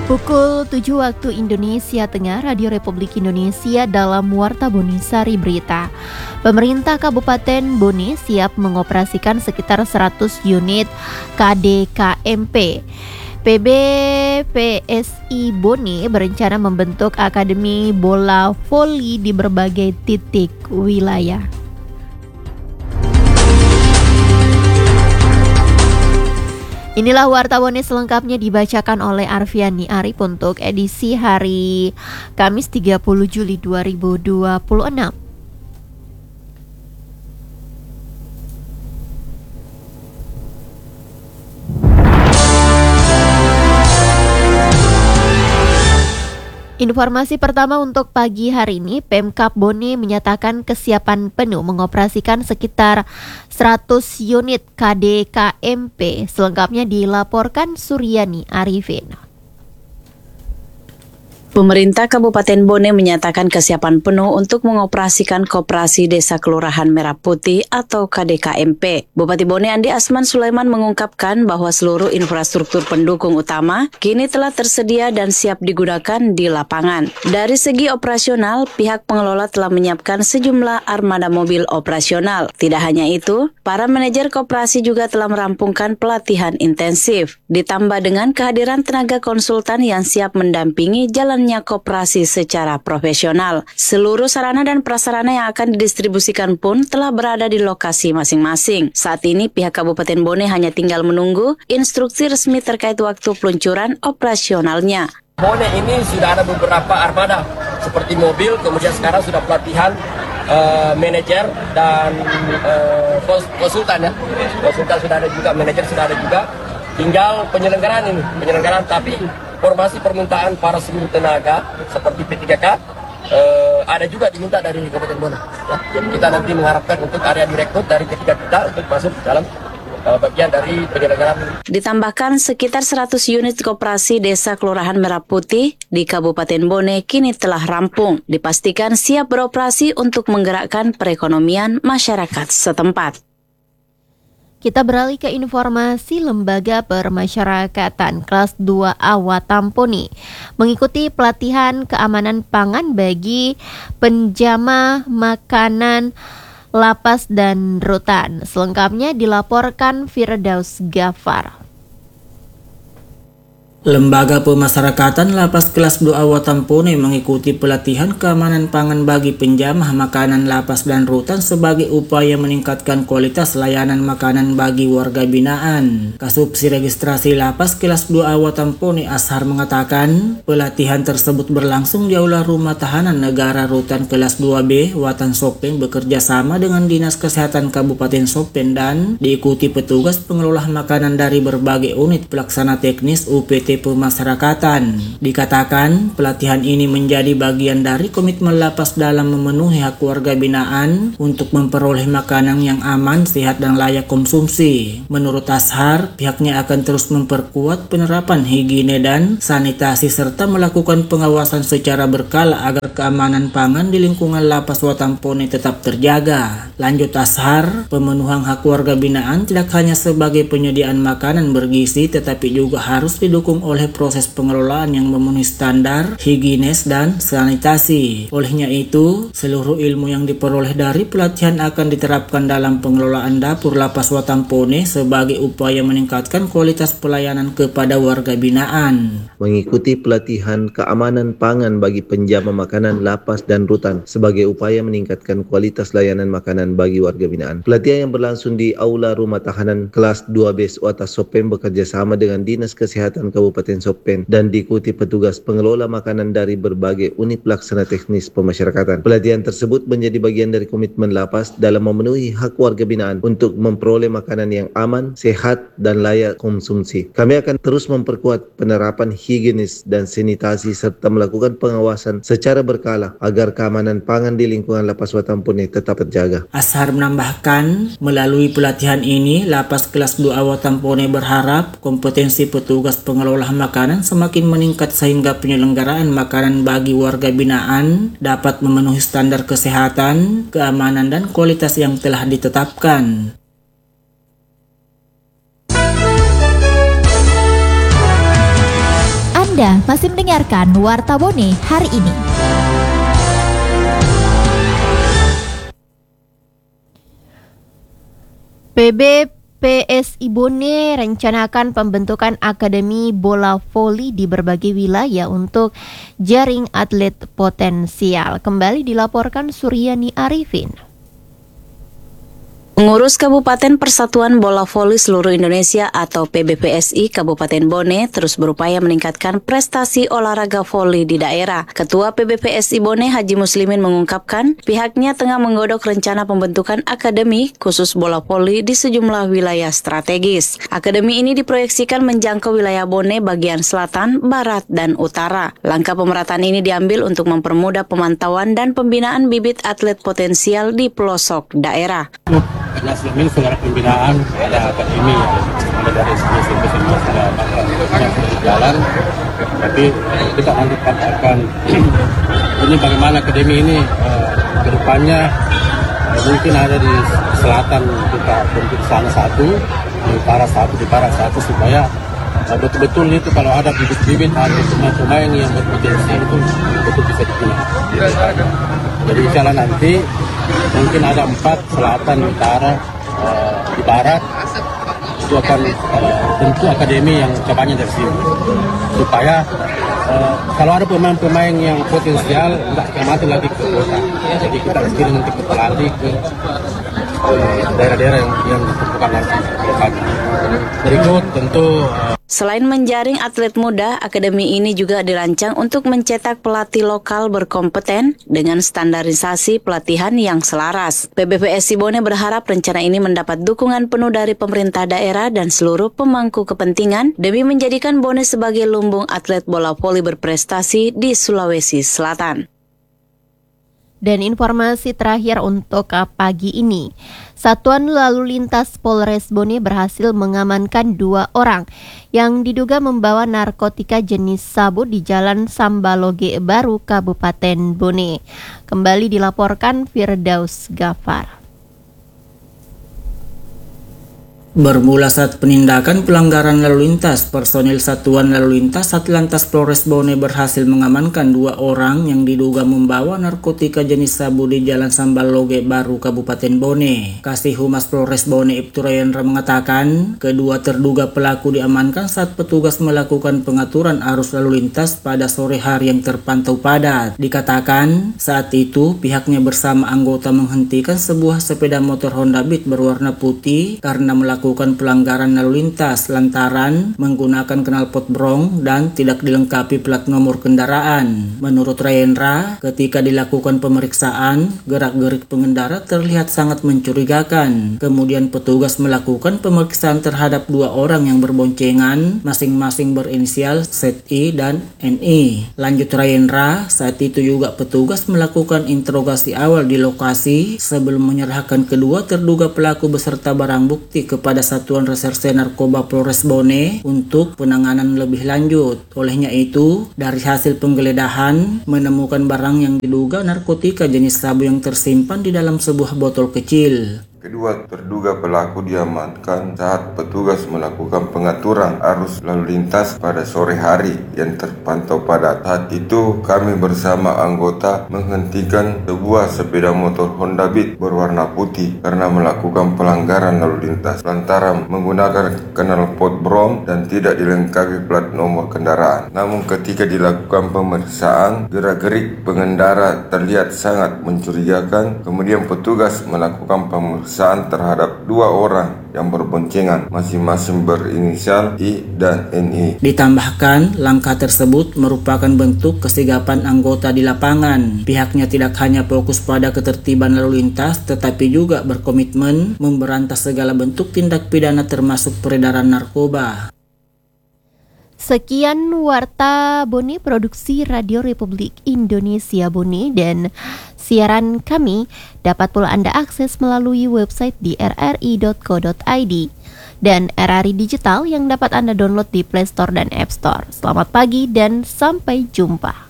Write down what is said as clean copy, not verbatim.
Pukul 7 waktu Indonesia Tengah, Radio Republik Indonesia dalam Warta Bone Sari Berita. Pemerintah Kabupaten Bone siap mengoperasikan sekitar 100 unit KDKMP. PBPSI Bone berencana membentuk akademi bola voli di berbagai titik wilayah. Inilah Warta Bone selengkapnya dibacakan oleh Arfiani Arif untuk edisi hari Kamis 30 Juli 2026. Informasi pertama untuk pagi hari ini, Pemkab Bone menyatakan kesiapan penuh mengoperasikan sekitar 100 unit KDKMP. Selengkapnya dilaporkan Suryani Arifin. Pemerintah Kabupaten Bone menyatakan kesiapan penuh untuk mengoperasikan Koperasi Desa Kelurahan Merah Putih atau KDKMP. Bupati Bone Andi Asman Sulaiman mengungkapkan bahwa seluruh infrastruktur pendukung utama kini telah tersedia dan siap digunakan di lapangan. Dari segi operasional, pihak pengelola telah menyiapkan sejumlah armada mobil operasional. Tidak hanya itu, para manajer koperasi juga telah merampungkan pelatihan intensif, ditambah dengan kehadiran tenaga konsultan yang siap mendampingi jalannya koperasi secara profesional. Seluruh sarana dan prasarana yang akan didistribusikan pun telah berada di lokasi masing-masing. Saat ini pihak Kabupaten Bone hanya tinggal menunggu instruksi resmi terkait waktu peluncuran operasionalnya. Bone ini sudah ada beberapa armada seperti mobil, kemudian sekarang sudah pelatihan manajer dan konsultan ya. Konsultan sudah ada juga, manajer sudah ada juga. Tinggal penyelenggaraan tapi formasi permintaan para seluruh tenaga seperti P3K ada juga diminta dari Kabupaten Bone. Ya, jadi kita nanti mengharapkan untuk area direkrut dari ketiga kita untuk masuk dalam bagian dari penyelenggaraan. Ditambahkan sekitar 100 unit koperasi Desa Kelurahan Merah Putih di Kabupaten Bone kini telah rampung. Dipastikan siap beroperasi untuk menggerakkan perekonomian masyarakat setempat. Kita beralih ke informasi Lembaga Permasyarakatan kelas 2A Watampone mengikuti pelatihan keamanan pangan bagi penjamah makanan lapas dan rutan. Selengkapnya dilaporkan Firdaus Gafar. Lembaga Pemasyarakatan Lapas Kelas 2A Watampone mengikuti pelatihan keamanan pangan bagi penjamah makanan lapas dan rutan sebagai upaya meningkatkan kualitas layanan makanan bagi warga binaan. Kasubsi Registrasi Lapas Kelas 2A Watampone Ashar mengatakan pelatihan tersebut berlangsung di Aula Rumah Tahanan Negara Rutan Kelas 2B Watan Sopeng bekerja sama dengan Dinas Kesehatan Kabupaten Sopeng dan diikuti petugas pengelola makanan dari berbagai unit pelaksana teknis UPT Pemasyarakatan. Dikatakan pelatihan ini menjadi bagian dari komitmen lapas dalam memenuhi hak warga binaan untuk memperoleh makanan yang aman, sehat dan layak konsumsi. Menurut Ashar, pihaknya akan terus memperkuat penerapan higiene dan sanitasi serta melakukan pengawasan secara berkala agar keamanan pangan di lingkungan lapas Watampone tetap terjaga. Lanjut Ashar, pemenuhan hak warga binaan tidak hanya sebagai penyediaan makanan bergizi tetapi juga harus didukung oleh proses pengelolaan yang memenuhi standar higienis dan sanitasi. Olehnya itu, seluruh ilmu yang diperoleh dari pelatihan akan diterapkan dalam pengelolaan dapur lapas Watampone sebagai upaya meningkatkan kualitas pelayanan kepada warga binaan. Mengikuti pelatihan keamanan pangan bagi penjama makanan lapas dan rutan sebagai upaya meningkatkan kualitas layanan makanan bagi warga binaan. Pelatihan yang berlangsung di Aula Rumah Tahanan Kelas 2B Wata Sopeng bekerja sama dengan Dinas Kesehatan Kabupaten Sopeng dan diikuti petugas pengelola makanan dari berbagai unit pelaksana teknis pemasyarakatan. Pelatihan tersebut menjadi bagian dari komitmen lapas dalam memenuhi hak warga binaan untuk memperoleh makanan yang aman, sehat dan layak konsumsi. Kami akan terus memperkuat penerapan higienis dan sanitasi serta melakukan pengawasan secara berkala agar keamanan pangan di lingkungan lapas Watampone tetap terjaga. Ashar menambahkan, melalui pelatihan ini, Lapas Kelas 2A Watampone berharap kompetensi petugas pengelola makanan semakin meningkat sehingga penyelenggaraan makanan bagi warga binaan dapat memenuhi standar kesehatan, keamanan dan kualitas yang telah ditetapkan. Anda masih mendengarkan Warta Bone hari ini. PBPSI Bone rencanakan pembentukan akademi bola voli di berbagai wilayah untuk jaring atlet potensial. Kembali dilaporkan Suryani Arifin. Pengurus Kabupaten Persatuan Bola Voli Seluruh Indonesia atau PBPSI Kabupaten Bone terus berupaya meningkatkan prestasi olahraga voli di daerah. Ketua PBPSI Bone Haji Muslimin mengungkapkan pihaknya tengah menggodok rencana pembentukan akademi khusus bola voli di sejumlah wilayah strategis. Akademi ini diproyeksikan menjangkau wilayah Bone bagian selatan, barat, dan utara. Langkah pemerataan ini diambil untuk mempermudah pemantauan dan pembinaan bibit atlet potensial di pelosok daerah. Karena selama ini sudah pembinaan, ada akademi mulai dari SMP semua sudah jalan, tapi kita nanti akan ini bagaimana akademi ini ke depannya mungkin ada di selatan kita bentuk sana satu, di utara satu, di barat satu, supaya betul-betul itu kalau ada bibit-bibit ada pemain-pemain yang berpotensi itu betul bisa digunakan. Jadi insya nanti mungkin ada 4, selatan, utara, di barat, itu akan tentu akademi yang cabangnya dari sini. Supaya kalau ada pemain-pemain yang potensial, tidak kemati lagi ke kota. Jadi kita kirim nanti ke pelatih ke daerah-daerah yang ditentukan nanti. Berikut tentu selain menjaring atlet muda, akademi ini juga dirancang untuk mencetak pelatih lokal berkompeten dengan standarisasi pelatihan yang selaras. PBPSI Bone berharap rencana ini mendapat dukungan penuh dari pemerintah daerah dan seluruh pemangku kepentingan demi menjadikan Bone sebagai lumbung atlet bola voli berprestasi di Sulawesi Selatan. Dan informasi terakhir untuk pagi ini, Satuan Lalu Lintas Polres Bone berhasil mengamankan 2 orang yang diduga membawa narkotika jenis sabu di Jalan Sambaloge Baru, Kabupaten Bone. Kembali dilaporkan Firdaus Gafar. Bermula saat penindakan pelanggaran lalu lintas, personil Satuan Lalu Lintas Satlantas Polres Bone berhasil mengamankan 2 orang yang diduga membawa narkotika jenis sabu di Jalan Sambaloge Baru, Kabupaten Bone. Kasih Humas Polres Bone Ibtu Rayendra mengatakan, kedua terduga pelaku diamankan saat petugas melakukan pengaturan arus lalu lintas pada sore hari yang terpantau padat. Dikatakan, saat itu pihaknya bersama anggota menghentikan sebuah sepeda motor Honda Beat berwarna putih karena melakukan pelanggaran lalu lintas lantaran menggunakan knalpot brong dan tidak dilengkapi plat nomor kendaraan. Menurut Rayendra, ketika dilakukan pemeriksaan, gerak-gerik pengendara terlihat sangat mencurigakan. Kemudian petugas melakukan pemeriksaan terhadap 2 orang yang berboncengan, masing-masing berinisial ZI dan NI. Lanjut Rayendra, saat itu juga petugas melakukan interogasi awal di lokasi sebelum menyerahkan kedua terduga pelaku beserta barang bukti kepada Satuan Reserse Narkoba Polres Bone untuk penanganan lebih lanjut. Olehnya itu, dari hasil penggeledahan menemukan barang yang diduga narkotika jenis sabu yang tersimpan di dalam sebuah botol kecil. Kedua terduga pelaku diamankan saat petugas melakukan pengaturan arus lalu lintas pada sore hari yang terpantau padat. Saat itu kami bersama anggota menghentikan sebuah sepeda motor Honda Beat berwarna putih karena melakukan pelanggaran lalu lintas lantaran menggunakan knalpot brong dan tidak dilengkapi plat nomor kendaraan. Namun ketika dilakukan pemeriksaan, gerak-gerik pengendara terlihat sangat mencurigakan. Kemudian petugas melakukan pemeriksaan terhadap 2 orang yang berboncengan, masing-masing berinisial I dan NI. Ditambahkan, langkah tersebut merupakan bentuk kesigapan anggota di lapangan. Pihaknya tidak hanya fokus pada ketertiban lalu lintas, tetapi juga berkomitmen memberantas segala bentuk tindak pidana termasuk peredaran narkoba. Sekian Warta Bone Produksi Radio Republik Indonesia Bone, dan siaran kami dapat pula Anda akses melalui website di rri.co.id dan RRI Digital yang dapat Anda download di Play Store dan App Store. Selamat pagi dan sampai jumpa.